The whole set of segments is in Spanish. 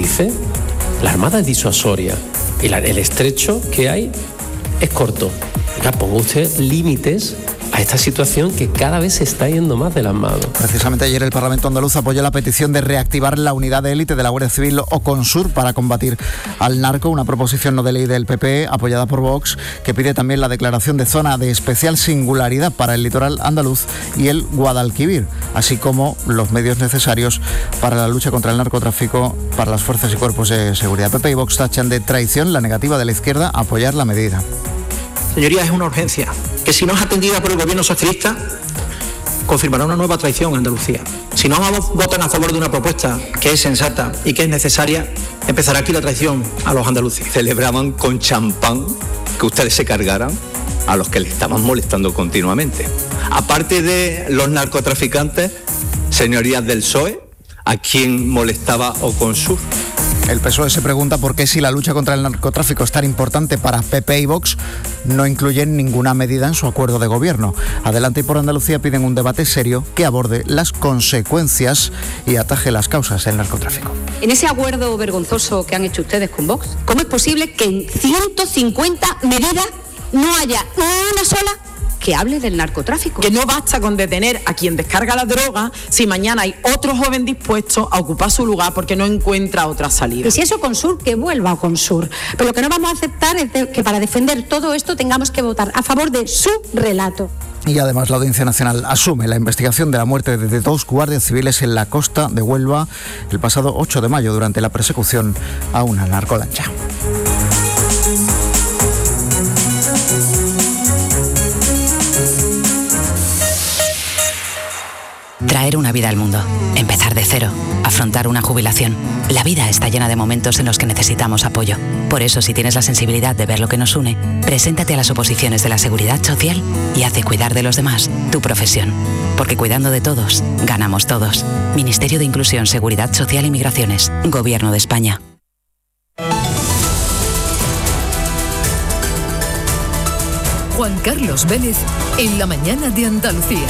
dice, la armada es disuasoria y el estrecho que hay es corto. Oiga, ponga usted límites a esta situación que cada vez se está yendo más de las manos. Precisamente ayer el Parlamento andaluz apoyó la petición de reactivar la unidad de élite de la Guardia Civil Oconsur para combatir al narco, una proposición no de ley del PP apoyada por Vox, que pide también la declaración de zona de especial singularidad para el litoral andaluz y el Guadalquivir, así como los medios necesarios para la lucha contra el narcotráfico para las fuerzas y cuerpos de seguridad. PP y Vox tachan de traición la negativa de la izquierda a apoyar la medida. Señorías, es una urgencia que, si no es atendida por el gobierno socialista, confirmará una nueva traición en Andalucía. Si no votan a favor de una propuesta que es sensata y que es necesaria, empezará aquí la traición a los andaluces. Celebraban con champán que ustedes se cargaran a los que le estaban molestando continuamente. Aparte de los narcotraficantes, señorías del PSOE, ¿a quién molestaba Oconsur? El PSOE se pregunta por qué, si la lucha contra el narcotráfico es tan importante para PP y Vox, no incluyen ninguna medida en su acuerdo de gobierno. Adelante y por Andalucía piden un debate serio que aborde las consecuencias y ataje las causas del narcotráfico. En ese acuerdo vergonzoso que han hecho ustedes con Vox, ¿cómo es posible que en 150 medidas no haya una sola que hable del narcotráfico? Que no basta con detener a quien descarga la droga si mañana hay otro joven dispuesto a ocupar su lugar porque no encuentra otra salida. Y si es Oconsur, que vuelva a Oconsur. Pero lo que no vamos a aceptar es que para defender todo esto tengamos que votar a favor de su relato. Y además la Audiencia Nacional asume la investigación de la muerte de 2 guardias civiles en la costa de Huelva el pasado 8 de mayo durante la persecución a una narcolancha. Traer una vida al mundo, empezar de cero, afrontar una jubilación. La vida está llena de momentos en los que necesitamos apoyo. Por eso, si tienes la sensibilidad de ver lo que nos une, preséntate a las oposiciones de la Seguridad Social y haz de cuidar de los demás tu profesión. Porque cuidando de todos, ganamos todos. Ministerio de Inclusión, Seguridad Social y Migraciones. Gobierno de España. Juan Carlos Vélez, en la mañana de Andalucía.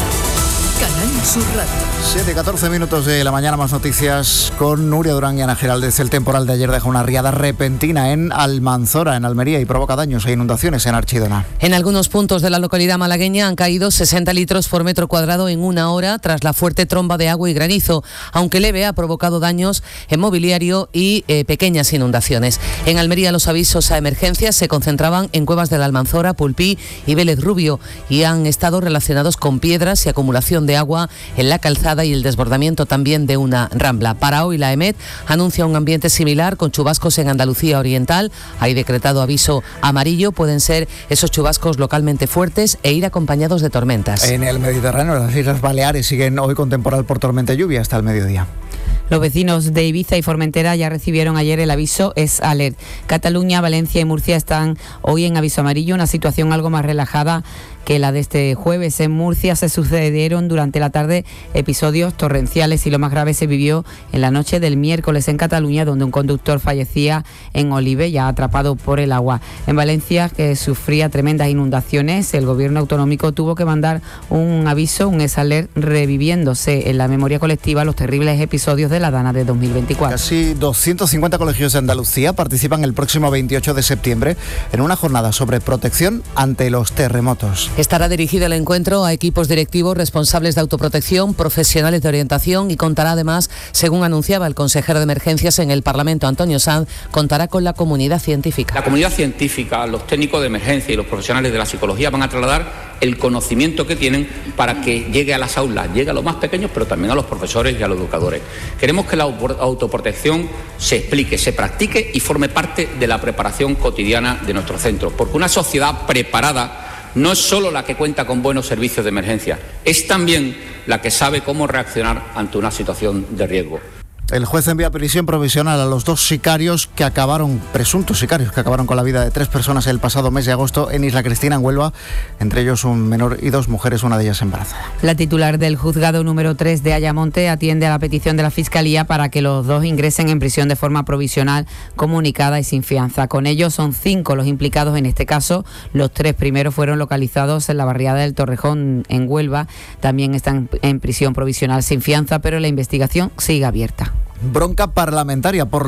Canal Sur Radio. 7:14 minutos de la mañana, más noticias con Nuria Durán y Ana Giraldez. El temporal de ayer deja una riada repentina en Almanzora, en Almería, y provoca daños e inundaciones en Archidona. En algunos puntos de la localidad malagueña han caído 60 litros por metro cuadrado en una hora tras la fuerte tromba de agua y granizo, aunque leve ha provocado daños en mobiliario y pequeñas inundaciones. En Almería los avisos a emergencias se concentraban en Cuevas de la Almanzora, Pulpí y Vélez Rubio y han estado relacionados con piedras y acumulación de agua en la calzada y el desbordamiento también de una rambla. Para hoy la EMET anuncia un ambiente similar con chubascos en Andalucía Oriental. Hay decretado aviso amarillo. Pueden ser esos chubascos localmente fuertes e ir acompañados de tormentas. En el Mediterráneo, las Islas Baleares siguen hoy con temporal por tormenta y lluvia hasta el mediodía. Los vecinos de Ibiza y Formentera ya recibieron ayer el aviso Es Alert. Cataluña, Valencia y Murcia están hoy en aviso amarillo, una situación algo más relajada que la de este jueves. En Murcia se sucedieron durante la tarde episodios torrenciales y lo más grave se vivió en la noche del miércoles en Cataluña, donde un conductor fallecía en Olive, ya atrapado por el agua. En Valencia, que sufría tremendas inundaciones, el gobierno autonómico tuvo que mandar un aviso, un Es Alert, reviviéndose en la memoria colectiva los terribles episodios de la Dana de 2024. Casi 250 colegios de Andalucía participan el próximo 28 de septiembre en una jornada sobre protección ante los terremotos. Estará dirigido el encuentro a equipos directivos, responsables de autoprotección, profesionales de orientación y contará además, según anunciaba el consejero de Emergencias en el Parlamento, Antonio Sanz, contará con la comunidad científica. La comunidad científica, los técnicos de emergencia y los profesionales de la psicología van a trasladar el conocimiento que tienen para que llegue a las aulas, llegue a los más pequeños, pero también a los profesores y a los educadores. Queremos que la autoprotección se explique, se practique y forme parte de la preparación cotidiana de nuestros centros, porque una sociedad preparada no es solo la que cuenta con buenos servicios de emergencia, es también la que sabe cómo reaccionar ante una situación de riesgo. El juez envía a prisión provisional a los 2 presuntos sicarios que acabaron con la vida de 3 personas el pasado mes de agosto en Isla Cristina, en Huelva, entre ellos un menor y 2 mujeres, una de ellas embarazada. La titular del juzgado número 3 de Ayamonte atiende a la petición de la Fiscalía para que los 2 ingresen en prisión de forma provisional, comunicada y sin fianza. Con ello son 5 los implicados en este caso. Los 3 primeros fueron localizados en la barriada del Torrejón, en Huelva. También están en prisión provisional sin fianza, pero la investigación sigue abierta. Bronca parlamentaria por